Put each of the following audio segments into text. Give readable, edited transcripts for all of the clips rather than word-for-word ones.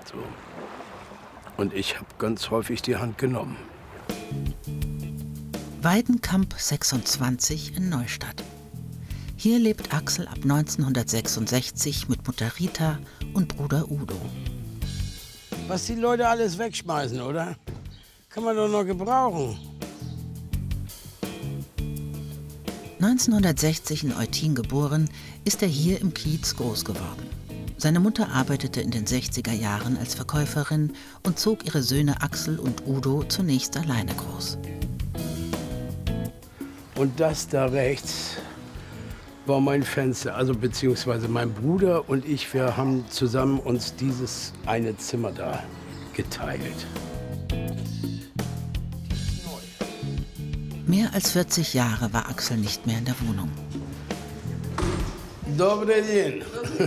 So. Und ich habe ganz häufig die Hand genommen. Weidenkamp 26 in Neustadt. Hier lebt Axel ab 1966 mit Mutter Rita und Bruder Udo. Was die Leute alles wegschmeißen, oder? Kann man doch noch gebrauchen. 1960 in Eutin geboren, ist er hier im Kiez groß geworden. Seine Mutter arbeitete in den 60er Jahren als Verkäuferin und zog ihre Söhne Axel und Udo zunächst alleine groß. Und das da rechts war mein Fenster, also beziehungsweise mein Bruder und ich, wir haben zusammen uns dieses eine Zimmer da geteilt. Mehr als 40 Jahre war Axel nicht mehr in der Wohnung. Dobry dzień.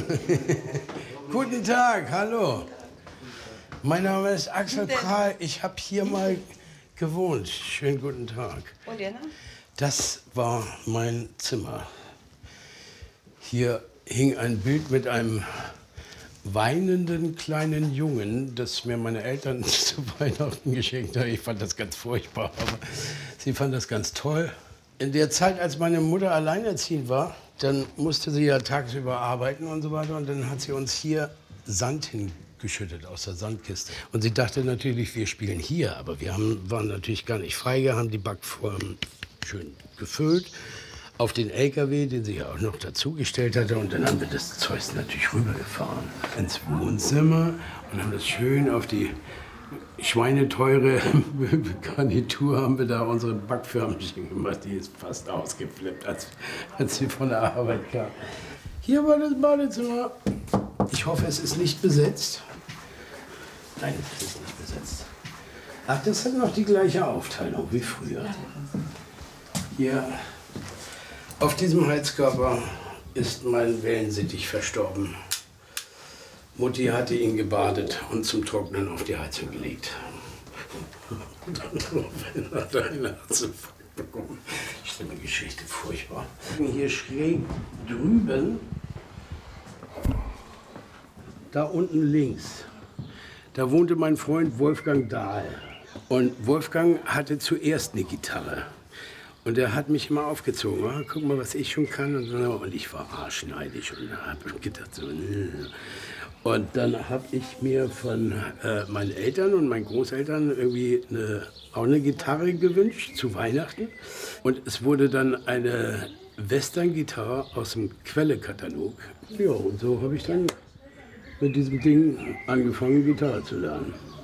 Guten Tag, hallo. Mein Name ist Axel Prahl. Ich habe hier mal gewohnt. Schönen guten Tag. Und Ihr Name? Das war mein Zimmer. Hier hing ein Bild mit einem weinenden kleinen Jungen, das mir meine Eltern zu Weihnachten geschenkt haben. Ich fand das ganz furchtbar, aber sie fand das ganz toll. In der Zeit, als meine Mutter alleinerziehend war, dann musste sie ja tagsüber arbeiten und so weiter. Und dann hat sie uns hier Sand hingeschüttet aus der Sandkiste. Und sie dachte natürlich, wir spielen hier. Aber wir waren natürlich gar nicht frei, haben die Backform schön gefüllt auf den LKW, den sie ja auch noch dazugestellt hatte. Und dann haben wir das Zeug natürlich rübergefahren ins Wohnzimmer und haben das schön auf die schweineteure Garnitur haben wir da unsere Backförmchen gemacht. Die ist fast ausgeflippt, als sie von der Arbeit kam. Hier war das Badezimmer. Ich hoffe, es ist nicht besetzt. Nein, es ist nicht besetzt. Ach, das hat noch die gleiche Aufteilung wie früher. Hier auf diesem Heizkörper ist mein Wellensittich verstorben. Mutti hatte ihn gebadet und zum Trocknen auf die Heizung gelegt. Dann hat er einen Herzinfarkt bekommen. Schlimme Geschichte, furchtbar. Hier schräg drüben, da unten links, da wohnte mein Freund Wolfgang Dahl. Und Wolfgang hatte zuerst eine Gitarre. Und er hat mich immer aufgezogen. Oh, guck mal, was ich schon kann. Und ich war arschneidisch und habe gedacht, so, Und dann habe ich mir von meinen Eltern und meinen Großeltern irgendwie auch eine Gitarre gewünscht zu Weihnachten. Und es wurde dann eine Western-Gitarre aus dem Quelle-Katalog. Ja, und so habe ich dann mit diesem Ding angefangen, Gitarre zu lernen.